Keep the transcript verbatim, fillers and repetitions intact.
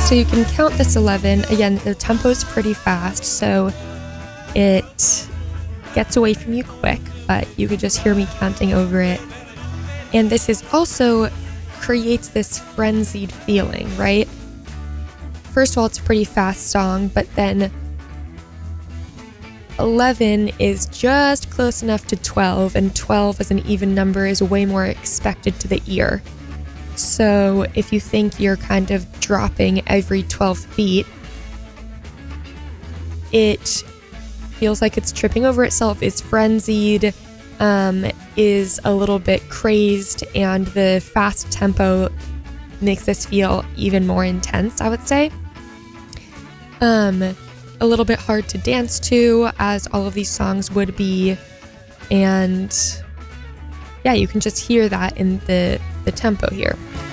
So you can count this eleven. Again, the tempo is pretty fast, so it gets away from you quick, but you could just hear me counting over it. And this is also creates this frenzied feeling, right? First of all, it's a pretty fast song, but then eleven is just close enough to twelve, and twelve as an even number is way more expected to the ear. So if you think you're kind of dropping every twelve feet, it feels like it's tripping over itself, is frenzied, um, is a little bit crazed, and the fast tempo makes this feel even more intense, I would say. Um, a little bit hard to dance to, as all of these songs would be, and yeah, you can just hear that in the, the tempo here.